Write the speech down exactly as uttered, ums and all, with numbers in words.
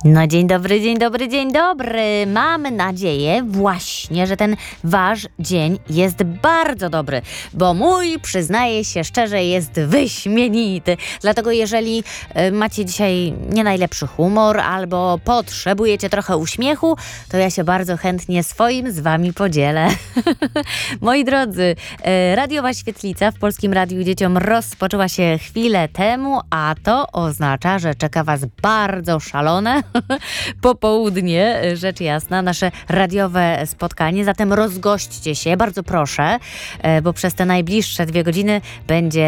No dzień dobry, dzień dobry, dzień dobry. Mamy nadzieję właśnie, że ten wasz dzień jest bardzo dobry, bo mój, przyznaję się szczerze, jest wyśmienity. Dlatego jeżeli y, macie dzisiaj nie najlepszy humor albo potrzebujecie trochę uśmiechu, to ja się bardzo chętnie swoim z wami podzielę. Moi drodzy, y, radiowa świetlica w Polskim Radiu Dzieciom rozpoczęła się chwilę temu, a to oznacza, że czeka was bardzo szalone popołudnie, rzecz jasna, nasze radiowe spotkanie. Zatem rozgośćcie się, bardzo proszę, bo przez te najbliższe dwie godziny będzie